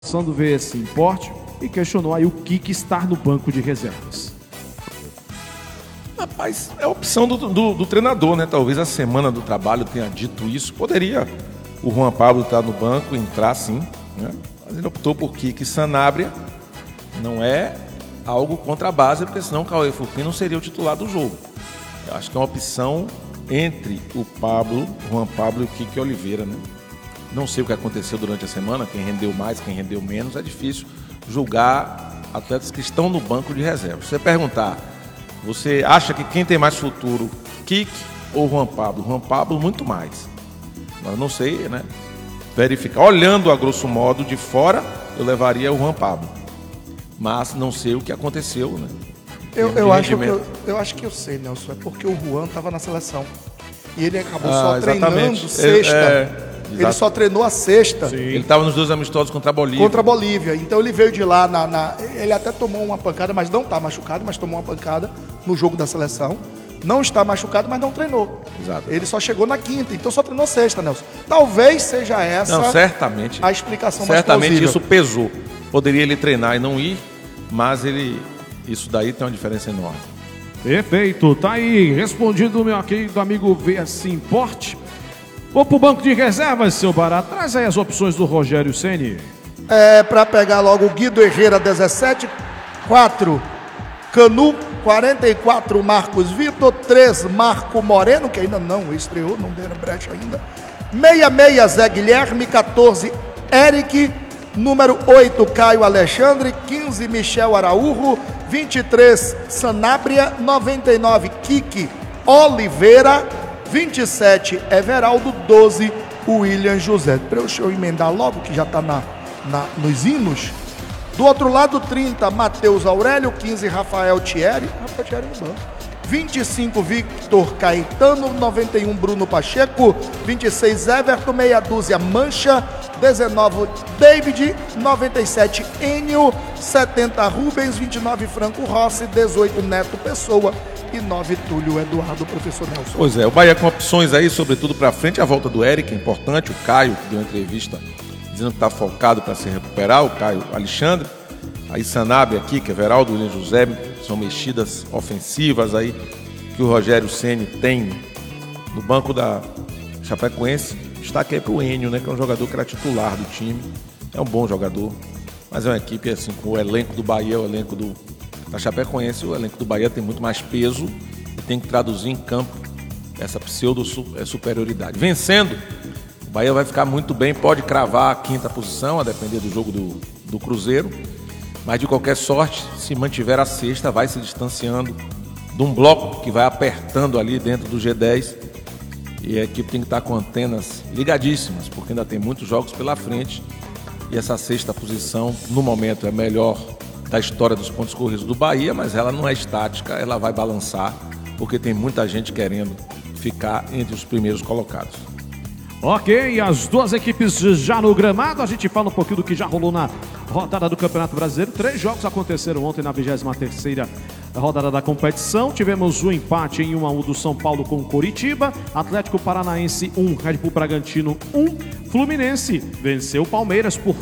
do VS Import e questionou aí o Kik estar no banco de reservas. Rapaz, é a opção do treinador, né? Talvez a semana do trabalho tenha dito isso. Poderia o Juan Pablo estar no banco, entrar sim, né? Mas ele optou por Kik e Sanabria. Não é algo contra a base, porque senão o Cauê Furquim não seria o titular do jogo. Eu acho que é uma opção entre o Juan Pablo e o Kik Oliveira, né? Não sei o que aconteceu durante a semana, quem rendeu mais, quem rendeu menos. É difícil julgar atletas que estão no banco de reserva. Se você perguntar, você acha que quem tem mais futuro, Kik ou Juan Pablo? Juan Pablo muito mais. Mas não sei, né? Verificar. Olhando a grosso modo de fora, eu levaria o Juan Pablo. Mas não sei o que aconteceu, né? Eu acho que eu sei, Nelson. É porque o Juan estava na seleção. E ele acabou só treinando sexta. Ele só treinou a sexta. Sim. Ele estava nos 2 amistosos contra a Bolívia. Contra a Bolívia. Então ele veio de lá. Ele até tomou uma pancada, mas não está machucado, mas tomou uma pancada no jogo da seleção. Não está machucado, mas não treinou. Exato. Ele só chegou na quinta, então só treinou sexta, Nelson. Talvez seja essa certamente, a explicação mais plausível. Certamente isso pesou. Poderia ele treinar e não ir, mas isso daí tem uma diferença enorme. Perfeito. Tá aí respondido o meu querido amigo VS Import. Vou pro banco de reservas, seu Bará. Traz aí as opções do Rogério Ceni. Para pegar logo o Guido Herrera, 17, 4, Canu, 44, Marcos Vitor, 3, Marco Moreno, que ainda não estreou, não deram brecha ainda. 66, Zé Guilherme, 14, Eric, número 8, Caio Alexandre, 15, Michel Araújo, 23, Sanabria, 99, Kik Oliveira, 27, Everaldo, 12, William José. Deixa eu emendar logo, que já está nos hinos. Do outro lado, 30, Matheus Aurélio, 15, Rafael Thierry no banco. 25, Victor Caetano, 91, Bruno Pacheco, 26, Everton, meia dúzia, Mancha, 19, David, 97, Enio, 70, Rubens, 29, Franco Rossi, 18, Neto Pessoa e 9, Túlio Eduardo, professor Nelson. Pois é, o Bahia com opções aí, sobretudo para frente, a volta do Eric é importante, o Caio, que deu uma entrevista dizendo que está focado para se recuperar, o Caio Alexandre, aí Sanabria aqui, que é Everaldo, William José, são mexidas ofensivas aí que o Rogério Ceni tem no banco da Chapecoense. Destaque aí para o Enio, né, que é um jogador que era titular do time, é um bom jogador, mas é uma equipe assim, com o elenco do Bahia, o elenco da Chapecoense, o elenco do Bahia tem muito mais peso e tem que traduzir em campo essa pseudo-superioridade. Vencendo, o Bahia vai ficar muito bem, pode cravar a 5ª posição, a depender do jogo do Cruzeiro, mas de qualquer sorte, se mantiver a 6ª, vai se distanciando de um bloco que vai apertando ali dentro do G10 e a equipe tem que estar com antenas ligadíssimas, porque ainda tem muitos jogos pela frente e essa 6ª posição, no momento, é a melhor da história dos pontos corridos do Bahia, mas ela não é estática, ela vai balançar, porque tem muita gente querendo ficar entre os primeiros colocados. Ok, as duas equipes já no gramado. A gente fala um pouquinho do que já rolou na rodada do Campeonato Brasileiro. 3 jogos aconteceram ontem na 23ª rodada da competição. Tivemos um empate em 1-1 do São Paulo com o Coritiba. Atlético Paranaense 1, Red Bull Bragantino 1. Fluminense venceu o Palmeiras por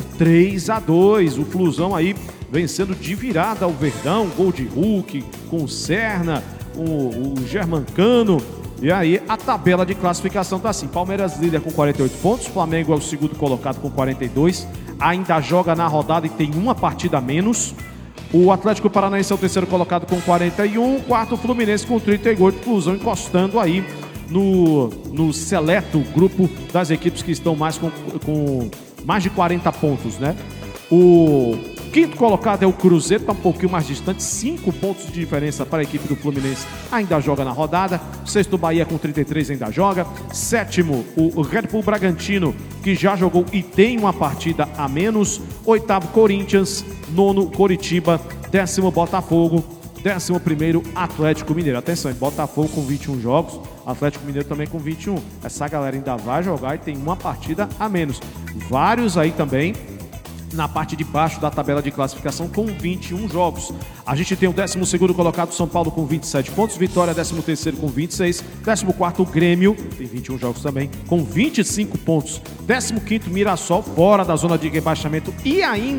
3-2. O Flusão aí vencendo de virada o Verdão. Gol de Hulk com o Serna, o Germancano. E aí a tabela de classificação tá assim: Palmeiras líder com 48 pontos, Flamengo é o segundo colocado com 42, ainda joga na rodada e tem uma partida a menos. O Atlético Paranaense é o terceiro colocado com 41, quarto Fluminense com 38, Flusão encostando aí no seleto grupo das equipes que estão mais com mais de 40 pontos, né? O quinto colocado é o Cruzeiro, está um pouquinho mais distante, 5 pontos de diferença para a equipe do Fluminense, ainda joga na rodada. Sexto, Bahia com 33 ainda joga. Sétimo, o Red Bull Bragantino, que já jogou e tem uma partida a menos. Oitavo, Corinthians. Nono, Coritiba. 10º, Botafogo. 11º, Atlético Mineiro. Atenção, Botafogo com 21 jogos, Atlético Mineiro também com 21. Essa galera ainda vai jogar e tem uma partida a menos. Vários aí também na parte de baixo da tabela de classificação com 21 jogos. A gente tem o 12º colocado São Paulo com 27 pontos, Vitória 13º com 26, 14º Grêmio, tem 21 jogos também, com 25 pontos, 15º Mirassol fora da zona de rebaixamento e ainda